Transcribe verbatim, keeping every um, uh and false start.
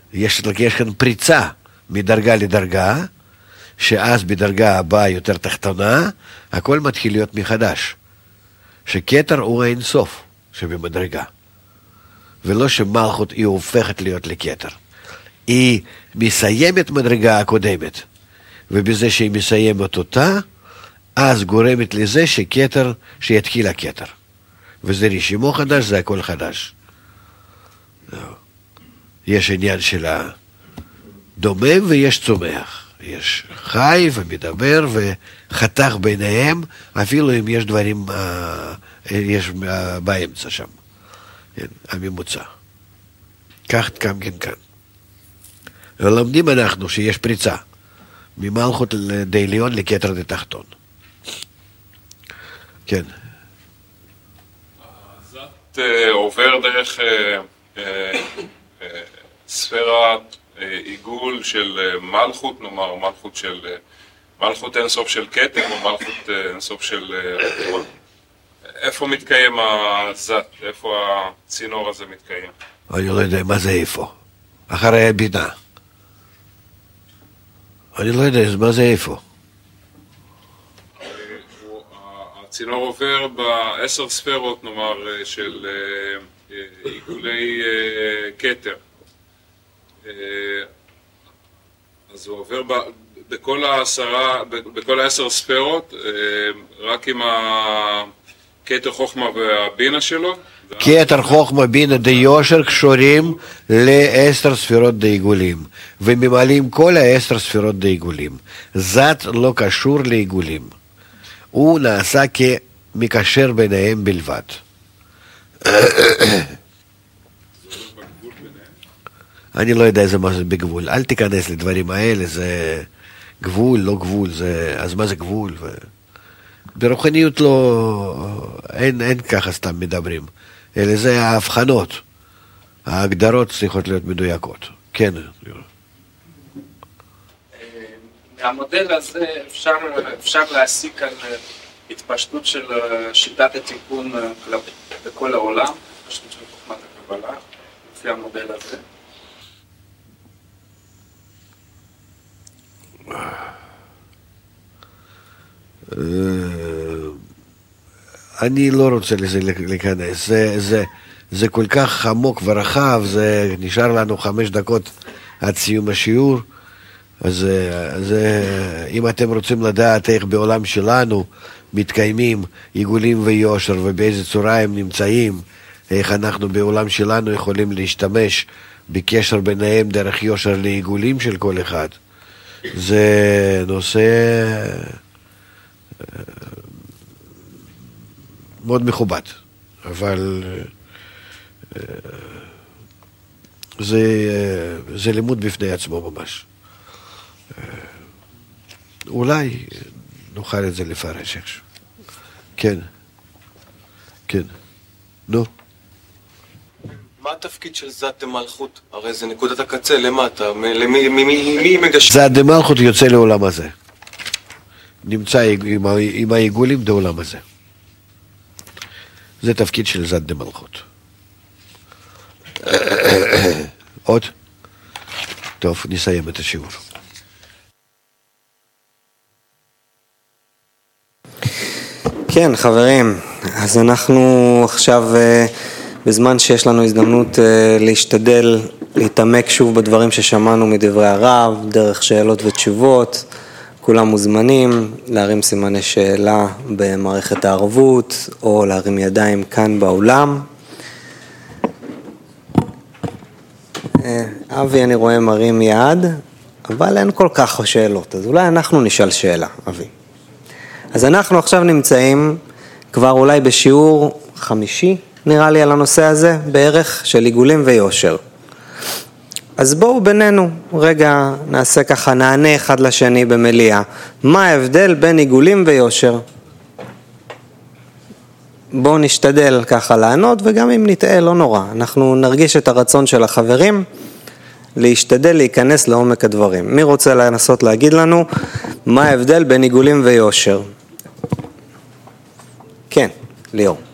יש, יש כאן פריצה מדרגה לדרגה, שאז בדרגה הבאה יותר תחתונה, הכל מתחיל להיות מחדש. שכתר הוא האינסוף שבמדרגה. ולא שמלכות היא הופכת להיות לכתר. היא מסיימת מדרגה הקודמת, ובזה שהיא מסיימת אותה, אז גורמת לזה שכתר, שיתחיל הכתר. וזה רשימו חדש, זה הכל חדש. יש עניין של הדומם ויש צומח. יש חי ומדבר וחתך ביניהם, אפילו אם יש דברים, יש באמצע שם. הממוצע. כך גם כן כאן. ולומדים אנחנו שיש פריצה ממלכות דעליון לכתר דתחתון. כן. אז את עובר דרך ספירת עיגול של מלכות, נאמר מלכות של מלכות אינסוף של כתר או מלכות אינסוף של רצון. איפה מתקיים הזת? איפה הצינור הזה מתקיים? אני לא יודע מה זה איפה. אחרי הבינה. אני לא יודע מה זה איפה. הצינור עובר בעשר ספירות, נאמר, של עיגולי כתר. אז הוא עובר בכל העשרה, בכל העשר ספירות, רק עם הכתר חוכמה והבינה שלו. כתר חוכמה בינה דיושר קשורים לעשר ספירות דעיגולים, וממלאים כל העשר ספירות דעיגולים. זת לא קשור לעיגולים. הוא נעשה כמקשר ביניהם בלבד. אני לא יודע איזה מה זה בגבול. אל תיכנס לדברים האלה, זה גבול, לא גבול, זה... אז מה זה גבול? ו... ברוחניות לא... אין, אין ככה סתם מדברים. אלה זה ההבחנות. ההגדרות צריכות להיות מדויקות. כן. מהמודל הזה אפשר, אפשר להסיק על התפשטות של שיטת התיקון בכל העולם, התפשטות של חוכמת הקבלה, לפי המודל הזה. אני לא רוצה לזה להיכנס, זה, זה, זה כל כך עמוק ורחב, זה נשאר לנו חמש דקות עד סיום השיעור, אז, אז אם אתם רוצים לדעת איך בעולם שלנו מתקיימים עיגולים ויושר ובאיזה צורה הם נמצאים, איך אנחנו בעולם שלנו יכולים להשתמש בקשר ביניהם דרך יושר לעיגולים של כל אחד, זה נושא מאוד מכובד, אבל זה, זה לימוד בפני עצמו ממש. אולי נוכל את זה לפרש איכשהו. כן, כן, נו. מה התפקיד של זת דמלכות? הרי זה נקודת הקצה למטה, למי, מי, מי מגשר? זת דמלכות יוצא לעולם הזה. נמצא עם, עם העיגולים בעולם הזה. זה תפקיד של זת דמלכות. עוד? טוב, נסיים את השיעור. כן, חברים, אז אנחנו עכשיו בזמן שיש לנו הזדמנות להשתדל להתעמק שוב בדברים ששמענו מדברי הרב, דרך שאלות ותשובות. כולם מוזמנים להרים סימני שאלה במערכת הערבות או להרים ידיים כאן באולם. אבי, אני רואה מרים יד, אבל אין כל כך שאלות, אז אולי אנחנו נשאל שאלה, אבי. אז אנחנו עכשיו נמצאים כבר אולי בשיעור חמישי, נראה לי על הנושא הזה, בערך של עיגולים ויושר. אז בואו בינינו, רגע נעשה ככה, נענה אחד לשני במליאה. מה ההבדל בין עיגולים ויושר? בואו נשתדל ככה לענות, וגם אם נטעה לא נורא. אנחנו נרגיש את הרצון של החברים, להשתדל להיכנס לעומק הדברים. מי רוצה לנסות להגיד לנו מה ההבדל בין עיגולים ויושר? כן, ליאור.